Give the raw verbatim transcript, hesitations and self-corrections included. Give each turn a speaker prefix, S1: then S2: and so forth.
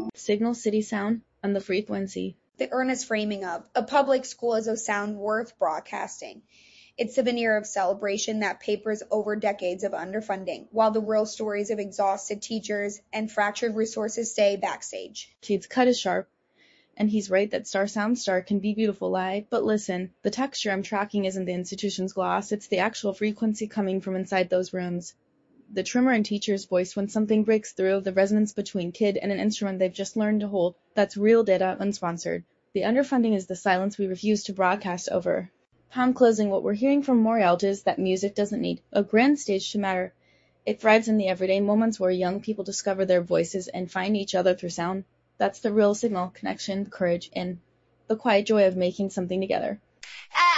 S1: Signal City Sound, and the frequency.
S2: The earnest framing of a public school as a sound worth broadcasting. It's the veneer of celebration that papers over decades of underfunding, while the real stories of exhausted teachers and fractured resources stay backstage.
S1: Keith's cut is sharp, and he's right that Star Sound Star can be beautiful live, but listen, the texture I'm tracking isn't the institution's gloss, it's the actual frequency coming from inside those rooms. The tremor in teacher's voice when something breaks through, the resonance between kid and an instrument they've just learned to hold, that's real data, unsponsored. The underfunding is the silence we refuse to broadcast over. Palm closing, what we're hearing from Morialt is that music doesn't need a grand stage to matter. It thrives in the everyday moments where young people discover their voices and find each other through sound. That's the real signal, connection, courage, and the quiet joy of making something together.